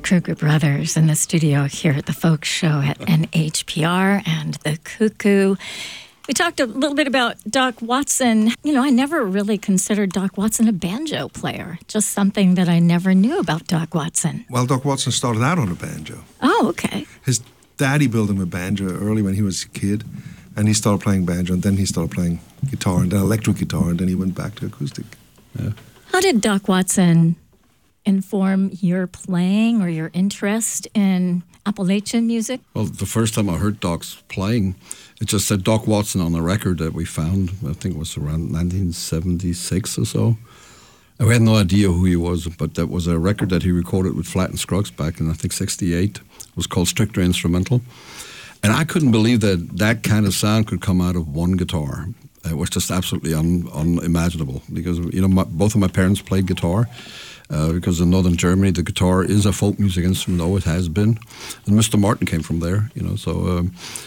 Kruger Brothers in the studio here at the Folk Show at NHPR and the Cuckoo. We talked a little bit about Doc Watson. You know, I never really considered Doc Watson a banjo player, just something that I never knew about Doc Watson. Well, Doc Watson started out on a banjo. Oh, okay. His daddy built him a banjo early when he was a kid, and he started playing banjo, and then he started playing guitar, and then electric guitar, and then he went back to acoustic. Yeah. How did Doc Watson inform your playing or your interest in Appalachian music? Well, the first time I heard Doc's playing, it just said Doc Watson on a record that we found. I think it was around 1976 or so. And we had no idea who he was, but that was a record that he recorded with Flatt and Scruggs back in, I think, 68. It was called Stricter Instrumental. And I couldn't believe that that kind of sound could come out of one guitar. It was just absolutely unimaginable because, you know, both of my parents played guitar. Because in northern Germany, the guitar is a folk music instrument, always has been. And Mr. Martin came from there, you know, so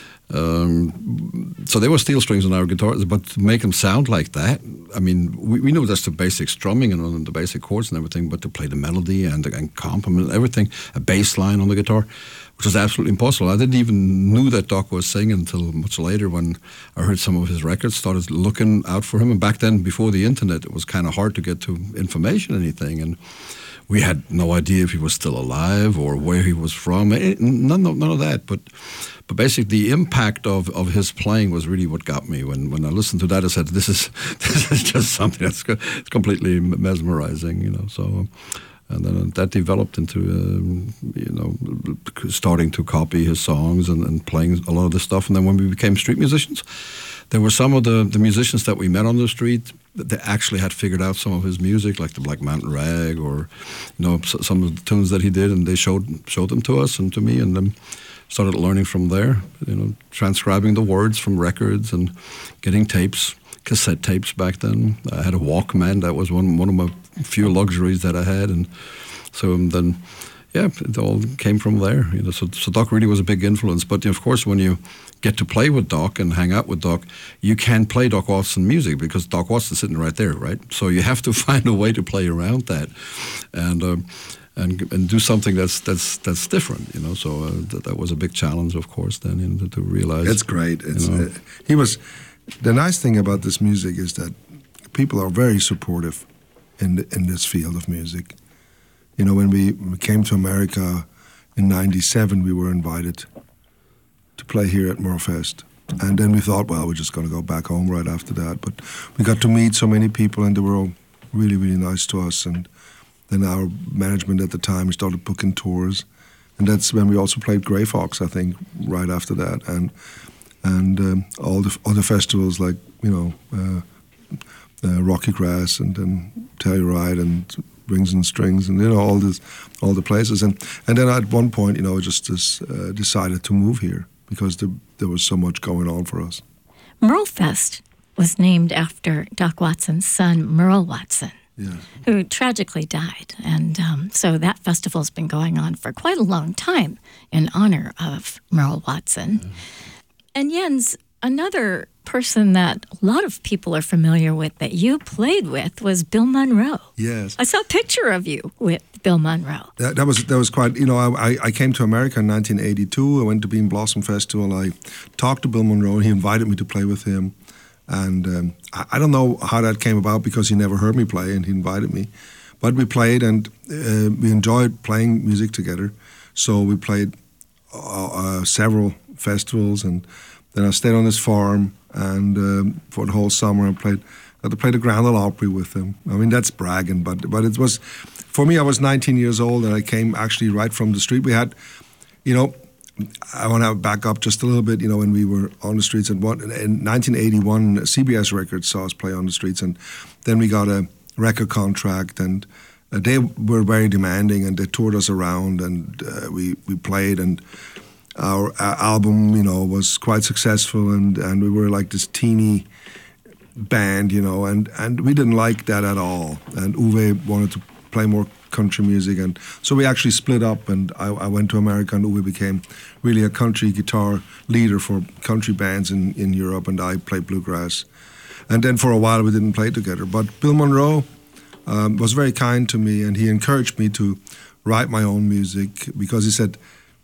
there were steel strings on our guitars, but to make them sound like that, I mean, we know that's the basic strumming and the basic chords and everything, but to play the melody and complement and everything, a bass line on the guitar, which was absolutely impossible. I didn't even know that Doc was singing until much later when I heard some of his records, started looking out for him. And back then, before the internet, it was kind of hard to get to information or anything. And we had no idea if he was still alive or where he was from. None of that. But basically, the impact of his playing was really what got me. When I listened to that, I said, this is just something that's completely mesmerizing, you know. So, and then that developed into, you know, starting to copy his songs and playing a lot of this stuff. And then when we became street musicians, there were some of the musicians that we met on the street that actually had figured out some of his music, like the Black Mountain Rag, or, you know, some of the tunes that he did, and they showed them to us and to me, and then started learning from there, you know, transcribing the words from records and getting tapes, cassette tapes back then. I had a Walkman. That was one of my few luxuries that I had, and so then, yeah, it all came from there. You know, so Doc really was a big influence. But of course, when you get to play with Doc and hang out with Doc, you can't play Doc Watson music because Doc Watson's sitting right there, right? So you have to find a way to play around that, and do something that's different, you know. So that was a big challenge, of course, then, you know, to realize. It's great. He was. The nice thing about this music is that people are very supportive in this field of music. You know, when we came to America in '97, we were invited to play here at Murfest. And then we thought, well, we're just going to go back home right after that. But we got to meet so many people, and they were all really, really nice to us. And then our management at the time, we started booking tours. And that's when we also played Grey Fox, I think, right after that. And all the other festivals like, you know, Rocky Grass and then Telluride and Rings and Strings and, you know, all the places. And then at one point, you know, I just decided to move here because there was so much going on for us. Merlefest was named after Doc Watson's son, Merle Watson, yeah, who tragically died. And so that festival's been going on for quite a long time in honor of Merle Watson. Yeah. And Jens, another person that a lot of people are familiar with that you played with was Bill Monroe. Yes. I saw a picture of you with Bill Monroe. That was quite, you know, I came to America in 1982. I went to Bean Blossom Festival. I talked to Bill Monroe, and he invited me to play with him. And I don't know how that came about because he never heard me play, and he invited me. But we played, and we enjoyed playing music together. So we played several festivals, and then I stayed on his farm, and for the whole summer I got to play the Grand Ole Opry with him. I mean, that's bragging, but it was, for me, I was 19 years old, and I came actually right from the street. We had, you know, I want to back up just a little bit, you know, when we were on the streets. In 1981, CBS Records saw us play on the streets, and then we got a record contract, and they were very demanding, and they toured us around, and we played, and our album, you know, was quite successful, and we were like this teeny band, you know, and we didn't like that at all. And Uwe wanted to play more country music, and so we actually split up, and I went to America, and Uwe became really a country guitar leader for country bands in Europe, and I played bluegrass. And then for a while we didn't play together. But Bill Monroe was very kind to me, and he encouraged me to write my own music, because he said,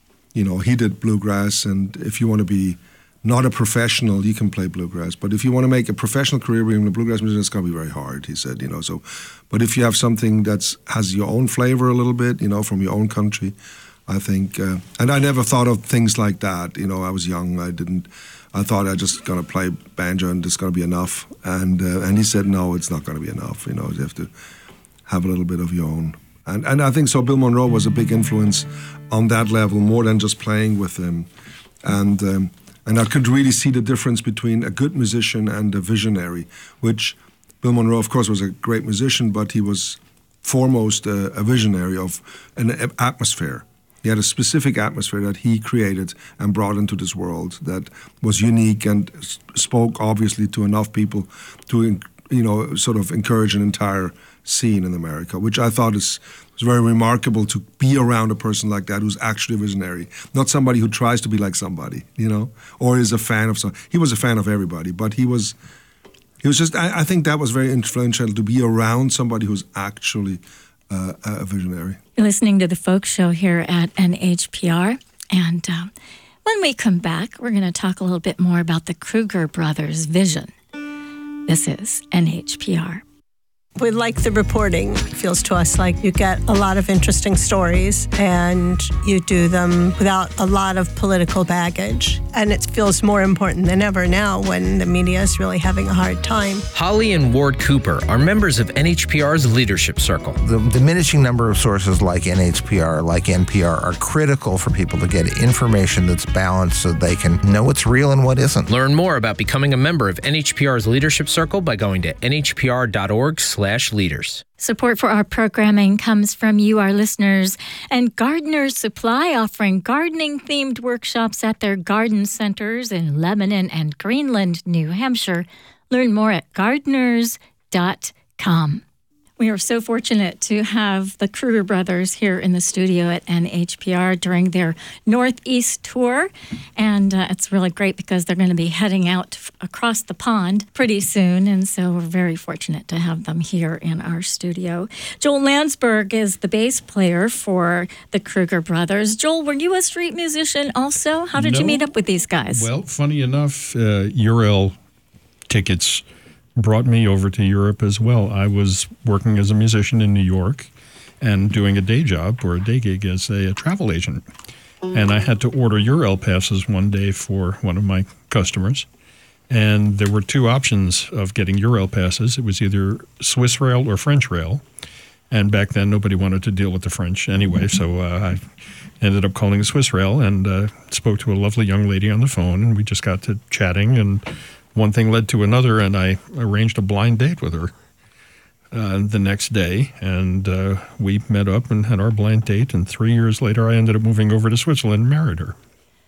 he did bluegrass, and if you want to be not a professional, you can play bluegrass. But if you want to make a professional career being a bluegrass musician, it's going to be very hard, he said, So, but if you have something that has your own flavor a little bit, from your own country, I think, and I never thought of things like that. I was young. I thought I just going to play banjo and it's going to be enough. And he said, no, it's not going to be enough. You have to have a little bit of your own. And I think so Bill Monroe was a big influence on that level, more than just playing with him. And I could really see the difference between a good musician and a visionary, which Bill Monroe, of course, was a great musician, but he was foremost a visionary of an atmosphere. He had a specific atmosphere that he created and brought into this world that was unique and spoke, obviously, to enough people to, sort of encourage an entire scene in America, which I thought was very remarkable, to be around a person like that who's actually a visionary, not somebody who tries to be like somebody, or is a fan of some. He was a fan of everybody, but he was just. I think that was very influential, to be around somebody who's actually a visionary. You're listening to the Folk Show here at NHPR, and when we come back, we're going to talk a little bit more about the Kruger brothers' vision. This is NHPR. We like the reporting. It feels to us like you get a lot of interesting stories and you do them without a lot of political baggage. And it feels more important than ever now when the media is really having a hard time. Holly and Ward Cooper are members of NHPR's Leadership Circle. The diminishing number of sources like NHPR, like NPR, are critical for people to get information that's balanced so they can know what's real and what isn't. Learn more about becoming a member of NHPR's Leadership Circle by going to nhpr.org/leaders. Support for our programming comes from you, our listeners, and Gardener's Supply, offering gardening-themed workshops at their garden centers in Lebanon and Greenland, New Hampshire. Learn more at gardeners.com. We are so fortunate to have the Kruger brothers here in the studio at NHPR during their Northeast tour. And it's really great because they're going to be heading out across the pond pretty soon. And so we're very fortunate to have them here in our studio. Joel Landsberg is the bass player for the Kruger brothers. Joel, were you a street musician also? How did you meet up with these guys? Well, funny enough, Urel tickets brought me over to Europe as well. I was working as a musician in New York and doing a day job or a day gig as a travel agent. And I had to order Urel passes one day for one of my customers. And there were two options of getting Urel passes. It was either Swiss Rail or French Rail. And back then, nobody wanted to deal with the French anyway. So I ended up calling Swiss Rail and spoke to a lovely young lady on the phone. And we just got to chatting, and one thing led to another, and I arranged a blind date with her the next day, and we met up and had our blind date, and 3 years later I ended up moving over to Switzerland and married her.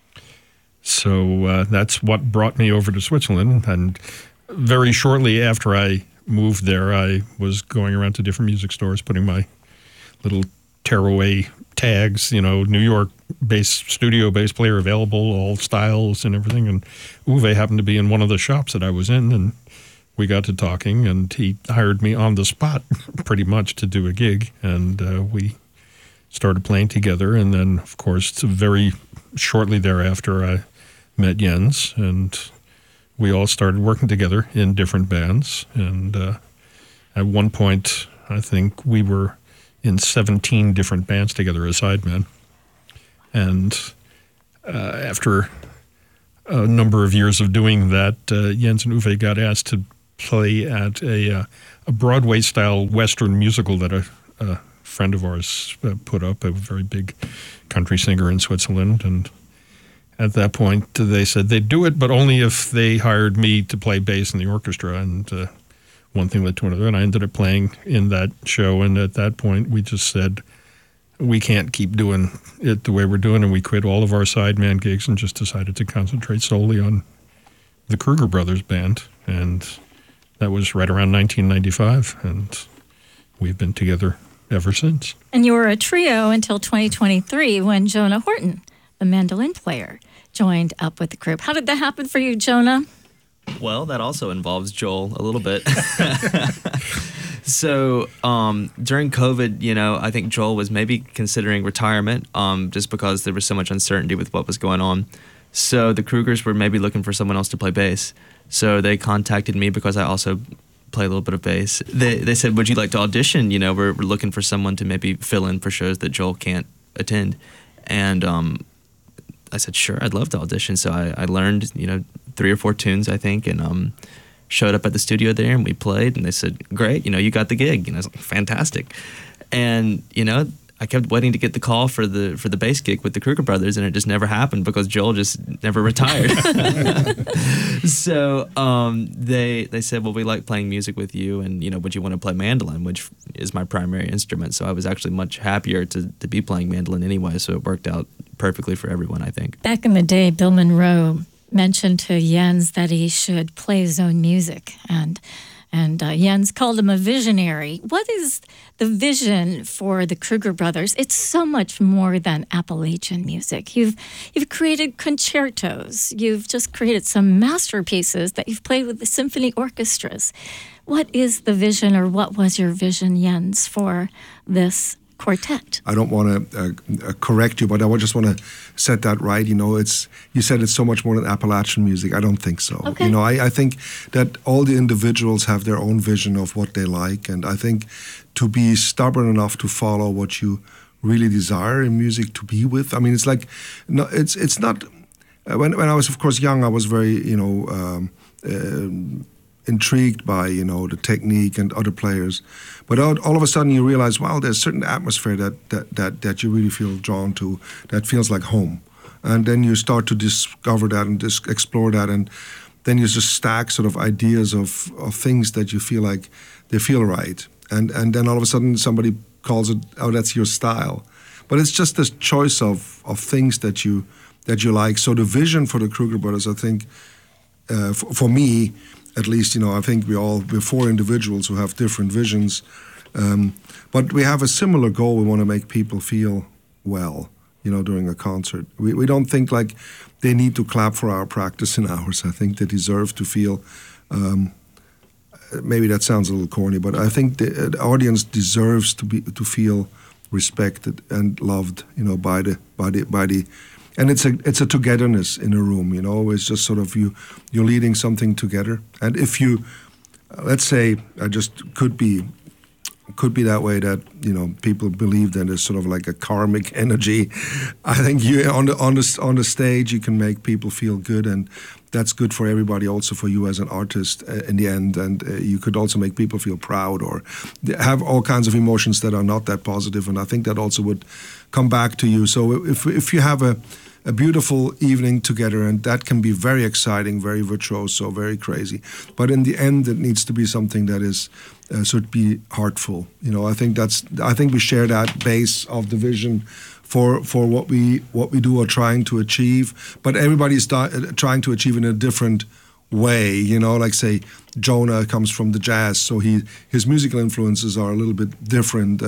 So that's what brought me over to Switzerland, and very shortly after I moved there, I was going around to different music stores putting my little tearaway tags, New York-based studio bass player available, all styles and everything. And Uwe happened to be in one of the shops that I was in, and we got to talking, and he hired me on the spot pretty much to do a gig. And we started playing together. And then, of course, very shortly thereafter, I met Jens, and we all started working together in different bands. And at one point, I think we were in 17 different bands together as sidemen. And after a number of years of doing that, Jens and Uwe got asked to play at a Broadway-style Western musical that a friend of ours put up, a very big country singer in Switzerland. And at that point, they said they'd do it, but only if they hired me to play bass in the orchestra. And one thing led to another, and I ended up playing in that show. And at that point, we just said, we can't keep doing it the way we're doing, and we quit all of our sideman gigs and just decided to concentrate solely on the Kruger Brothers band. And that was right around 1995, and we've been together ever since. And you were a trio until 2023 when Jonah Horton, the mandolin player, joined up with the group. How did that happen for you, Jonah? Well, that also involves Joel a little bit. So during COVID, I think Joel was maybe considering retirement just because there was so much uncertainty with what was going on. So the Krugers were maybe looking for someone else to play bass. So they contacted me because I also play a little bit of bass. They said, would you like to audition? We're looking for someone to maybe fill in for shows that Joel can't attend. And I said, sure, I'd love to audition. So I learned, 3 or 4 tunes, I think, and showed up at the studio there and we played. And they said, great, you got the gig. And I was like, fantastic. And, I kept waiting to get the call for the bass gig with the Kruger brothers, and it just never happened because Joel just never retired. So they said, well, we like playing music with you, and would you want to play mandolin, which is my primary instrument. So I was actually much happier to be playing mandolin anyway. So it worked out perfectly for everyone, I think. Back in the day, Bill Monroe mentioned to Jens that he should play his own music, and Jens called him a visionary. What is the vision for the Kruger brothers? It's so much more than Appalachian music. You've created concertos. You've just created some masterpieces that you've played with the symphony orchestras. What is the vision, or what was your vision, Jens, for this quartet? I don't want to correct you, but I just want to set that right. You said it's so much more than Appalachian music. I don't think so. Okay. I think that all the individuals have their own vision of what they like, and I think to be stubborn enough to follow what you really desire in music to be with. I mean, it's like, no, it's not. When I was, of course, young, I was very, intrigued by the technique and other players, but all of a sudden you realize, wow, there's a certain atmosphere that you really feel drawn to, that feels like home, and then you start to discover that and explore that, and then you just stack sort of ideas of things that you feel like they feel right, and then all of a sudden somebody calls it, oh, that's your style, but it's just this choice of things that you like. So the vision for the Kruger brothers, I think, for me, at least, I think we're 4 individuals who have different visions, but we have a similar goal. We want to make people feel well, during a concert. We don't think like they need to clap for our practice in hours. I think they deserve to feel, maybe that sounds a little corny, but I think the audience deserves to feel respected and loved, by the. And it's a togetherness in a room, It's just sort of you're leading something together. And if you, let's say, I just could be that way, that people believe that there's sort of like a karmic energy. I think you on the stage you can make people feel good, and that's good for everybody, also for you as an artist in the end. And you could also make people feel proud or have all kinds of emotions that are not that positive. And I think that also would come back to you. So if you have a beautiful evening together, and that can be very exciting, very virtuoso, very crazy, but in the end it needs to be something that is should be heartful. I think we share that base of the vision for what we do or trying to achieve, but everybody's trying to achieve in a different way. Like say Jonah comes from the jazz, so his musical influences are a little bit different.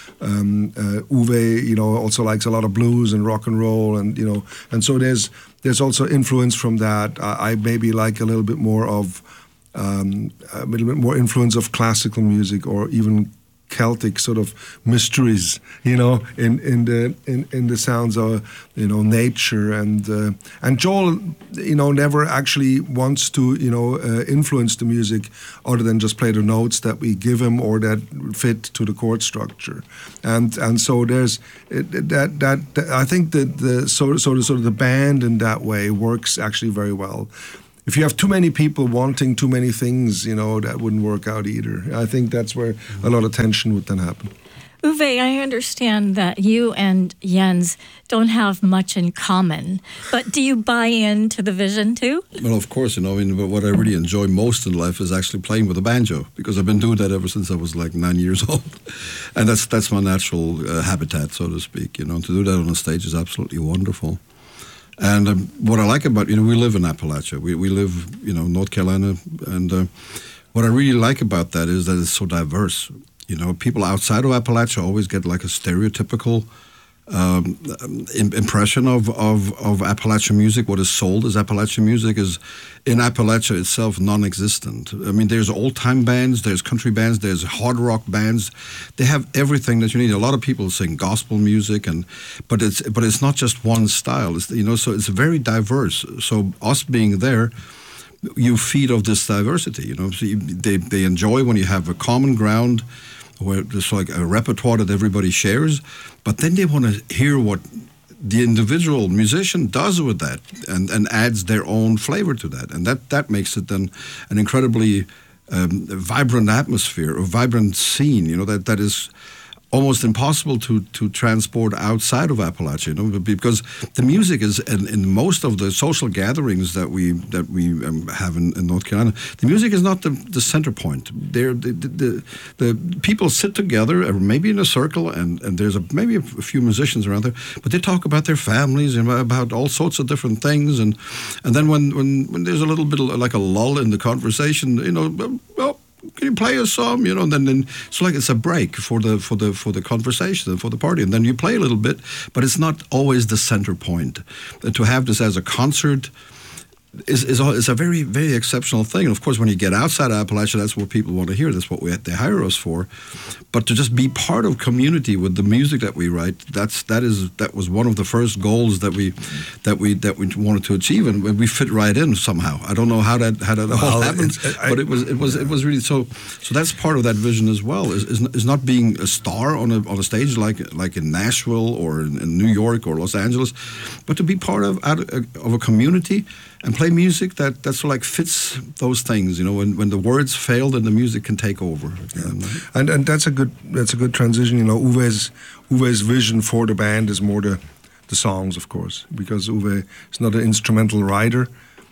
Uwe, also likes a lot of blues and rock and roll, and and so there's also influence from that. I maybe like a little bit more of a little bit more influence of classical music, or even Celtic sort of mysteries, in the sounds of nature, and Joel, never actually wants to influence the music other than just play the notes that we give him or that fit to the chord structure, and so there's that I think that the sort of the band in that way works actually very well. If you have too many people wanting too many things, that wouldn't work out either. I think that's where a lot of tension would then happen. Uwe, I understand that you and Jens don't have much in common, but do you buy into the vision too? Well, of course, but what I really enjoy most in life is actually playing with a banjo, because I've been doing that ever since I was like 9 years old. And that's my natural habitat, so to speak. To do that on a stage is absolutely wonderful. And what I like about, we live in Appalachia. We live, North Carolina. And what I really like about that is that it's so diverse. People outside of Appalachia always get like a stereotypical impression of Appalachian music. What is sold as Appalachian music is in Appalachia itself non-existent. I mean, there's old-time bands, there's country bands, there's hard rock bands. They have everything that you need. A lot of people sing gospel music, but it's not just one style. So it's very diverse. So us being there, you feed off this diversity. So they enjoy when you have a common ground, where there's like a repertoire that everybody shares, but then they want to hear what the individual musician does with that and adds their own flavor to that. And that makes it then an incredibly vibrant atmosphere, a vibrant scene, that is almost impossible to transport outside of Appalachia, because the music is in most of the social gatherings that we have in North Carolina. The music is not the center point. The people sit together, maybe in a circle, and there's maybe a few musicians around there, but they talk about their families and about all sorts of different things, and then when there's a little bit of like a lull in the conversation, well, can you play a song? And then it's like it's a break for the conversation and for the party, and then you play a little bit, but it's not always the center point. To have this as a concert is a very, very exceptional thing. And of course, when you get outside Appalachia, that's what people want to hear. That's what they hire us for. But to just be part of community with the music that we write, that was one of the first goals that we wanted to achieve, and we fit right in somehow. I don't know how that all happened, but it was really so. So that's part of that vision as well. Is not being a star on a stage like in Nashville or in New York or Los Angeles, but to be part of a community and play music that sort of like fits those things. When the words fail, then the music can take over. Yeah. And that's a good transition. Uwe's vision for the band is more the songs, of course, because Uwe is not an instrumental writer.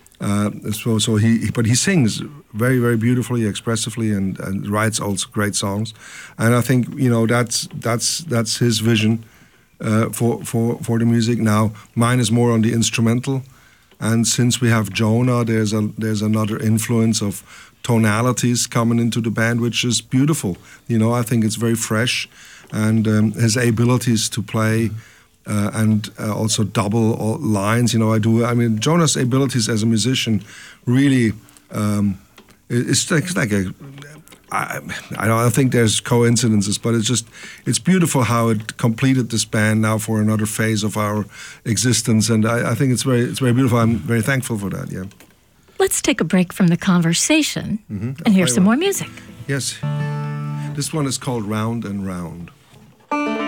But he sings very, very beautifully, expressively, and writes also great songs. And I think that's his vision for the music. Now mine is more on the instrumental. And since we have Jonah, there's another influence of tonalities coming into the band, which is beautiful. I think it's very fresh, and his abilities to play and also double lines. Jonah's abilities as a musician really it's like a. I don't think there's coincidences, but it's beautiful how it completed this band now for another phase of our existence, and I think it's very beautiful. I'm very thankful for that. Yeah. Let's take a break from the conversation and hear some more music. Yes. This one is called Round and Round.